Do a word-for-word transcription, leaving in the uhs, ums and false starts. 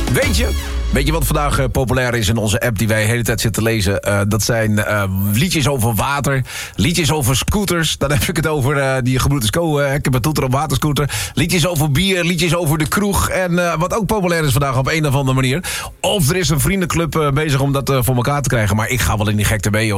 Weet je? Weet je wat vandaag uh, populair is in onze app die wij de hele tijd zitten lezen? Uh, dat zijn uh, liedjes over water, liedjes over scooters. Dan heb ik het over uh, die gebroeders Co. Uh, ik heb een toeter op waterscooter. Liedjes over bier, liedjes over de kroeg. En uh, wat ook populair is vandaag op een of andere manier. Of er is een vriendenclub uh, bezig om dat uh, voor elkaar te krijgen. Maar ik ga wel in die gekte mee, joh.